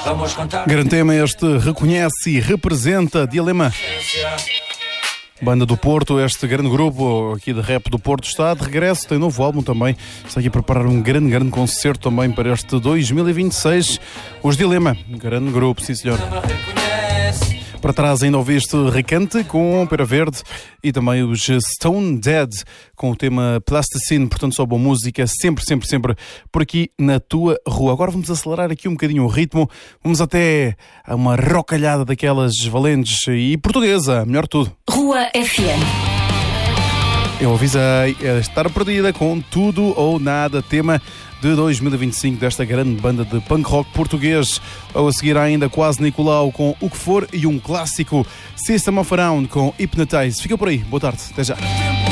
Grande tema este, reconhece e representa Dilema. Banda do Porto, este grande grupo aqui de rap do Porto está de regresso, tem novo álbum também, está aqui a preparar um grande concerto também para este 2026. Os Dilema, grande grupo, sim senhor. Para trás ainda ouviste Requinte com Pera Verde e também os Stone Dead com o tema Plasticine, portanto só boa música, sempre por aqui na tua rua. Agora vamos acelerar aqui um bocadinho o ritmo, vamos até a uma rocalhada daquelas valentes e portuguesa, melhor tudo. Rua FM. Eu avisei, é estar perdida com Tudo ou Nada, tema de 2025 desta grande banda de punk rock português. Ou a seguir ainda Quase Nicolau com O Que For e um clássico System of a Down com Hypnotize. Fica por aí, boa tarde, até já.